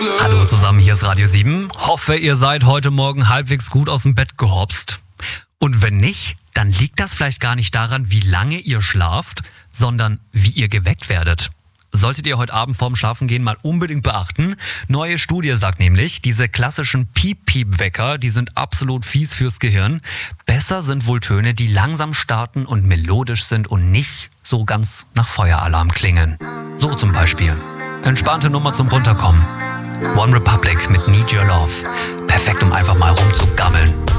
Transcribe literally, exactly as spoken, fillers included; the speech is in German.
Hallo zusammen, hier ist Radio sieben. Hoffe, ihr seid heute Morgen halbwegs gut aus dem Bett gehopst. Und wenn nicht, dann liegt das vielleicht gar nicht daran, wie lange ihr schlaft, sondern wie ihr geweckt werdet. Solltet ihr heute Abend vorm Schlafengehen mal unbedingt beachten. Neue Studie sagt nämlich, diese klassischen Piep-Piep-Wecker, die sind absolut fies fürs Gehirn. Besser sind wohl Töne, die langsam starten und melodisch sind und nicht so ganz nach Feueralarm klingen. So zum Beispiel. Entspannte Nummer zum Runterkommen. One Republic mit Need Your Love. Perfekt, um einfach mal rumzugammeln.